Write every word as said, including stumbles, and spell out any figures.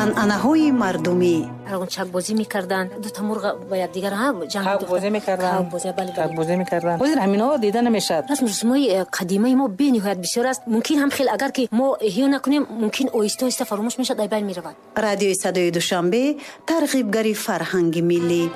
анъанаҳои мардумӣ. чакбозӣ мекарданд, ду та мурғ ба якдигар ҷамъ бозӣ мекарданд, бозӣ бозӣ мекарданд. Ҳозир ҳаминаҳо дида намешавад. расму русумҳои қадимаи мо бениҳоят бисёр аст. мумкин ҳам хел агар ки мо эҳё накунем, мумкин оҳиста оҳиста фаромӯш мешавад, ай байн меравад. радиои садои душанбе тарғибгари фарҳанги миллӣ.